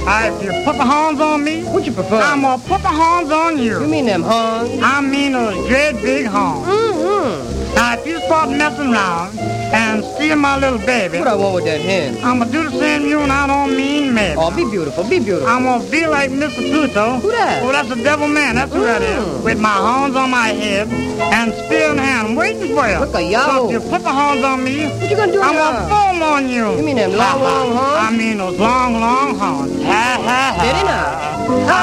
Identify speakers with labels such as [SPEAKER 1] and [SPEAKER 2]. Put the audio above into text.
[SPEAKER 1] If you put the horns on me,
[SPEAKER 2] What you prefer?
[SPEAKER 1] I'm gonna put the horns on you.
[SPEAKER 2] You mean them horns?
[SPEAKER 1] I mean those great big horns.
[SPEAKER 2] Mm-hmm.
[SPEAKER 1] Now, if you start messing around and steal my little baby,
[SPEAKER 2] What I want with that hen?
[SPEAKER 1] I'm gonna do the same to you, and I don't mean maybe.
[SPEAKER 2] Oh, be beautiful, be beautiful.
[SPEAKER 1] I'm gonna be like Mr. Pluto.
[SPEAKER 2] Who that?
[SPEAKER 1] Oh, that's the devil man. That's who that is. With my horns on my head and spear in hand. I'm waiting for you.
[SPEAKER 2] Look a yo.
[SPEAKER 1] So if you put the horns on me,
[SPEAKER 2] What you gonna do
[SPEAKER 1] I'm
[SPEAKER 2] now?
[SPEAKER 1] gonna foam on you.
[SPEAKER 2] You mean them long, long horns?
[SPEAKER 1] I mean those long, long horns. Ha, ha, ha.
[SPEAKER 2] Steady now.